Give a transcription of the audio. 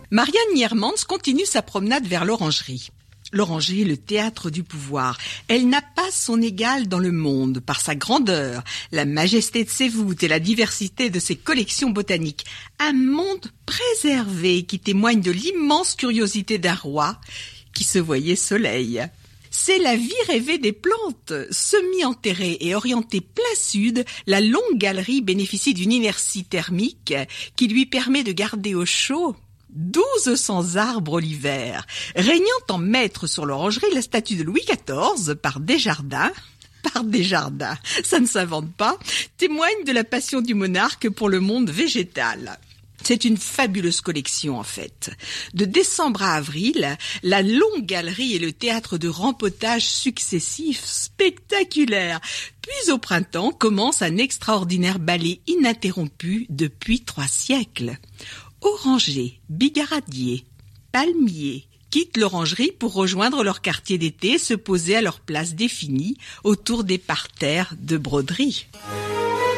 Marianne Niermans continue sa promenade vers l'orangerie. L'orangerie est le théâtre du pouvoir. Elle n'a pas son égal dans le monde par sa grandeur, la majesté de ses voûtes et la diversité de ses collections botaniques. Un monde préservé qui témoigne de l'immense curiosité d'un roi qui se voyait soleil. C'est la vie rêvée des plantes. Semi-enterrée et orientée plein sud, la longue galerie bénéficie d'une inertie thermique qui lui permet de garder au chaud 1200 arbres l'hiver. Régnant en maître sur l'orangerie, la statue de Louis XIV par Desjardins, ça ne s'invente pas, témoigne de la passion du monarque pour le monde végétal. C'est une fabuleuse collection en fait. De décembre à avril, la longue galerie est le théâtre de rempotages successifs spectaculaires. Puis au printemps commence un extraordinaire ballet ininterrompu depuis 3 siècles. Orangers, bigaradiers, palmiers quittent l'orangerie pour rejoindre leur quartier d'été et se poser à leur place définie autour des parterres de broderie.